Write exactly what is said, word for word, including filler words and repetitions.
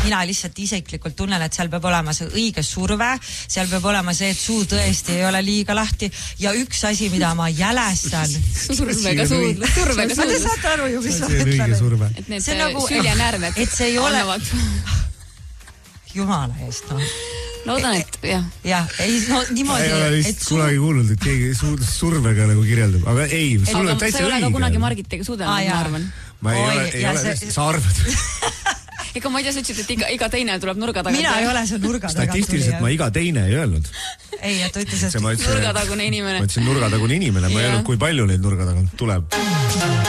mina lihtsalt isiklikult tunnen, et seal peab olema see õige surve, seal peab olema see, et suu tõesti ei ole liiga lahti ja üks asi, mida ma jälestan. Survega suudlus, survega suudlus. Te saate aru ju, mis ma ütlen. Et need nagu, süljenärved et see ei ole... annavad. Jumala eest, no. Loodan, et jah. Jah, ei, no niimoodi. Ei ole vist kunagi kuulnud, et keegi survega nagu kirjeldab. Aga ei, sul on täitsa õige. Sa ei ole ka kunagi Margitiga suudelnud, ma arvan. Ma ei ole, ei ole, sa arvad. Ega ma ei tea, sa ütlesid, et iga, iga teine tuleb nurga tagant. Mina ei ole see nurga tagant. Statistiliselt ma iga teine ei öelnud. Ei, et ütles, et nurgatagune inimene. Ma ütlesin nurgatagune inimene, ma ei öelnud, kui palju neid nurga tagant tuleb.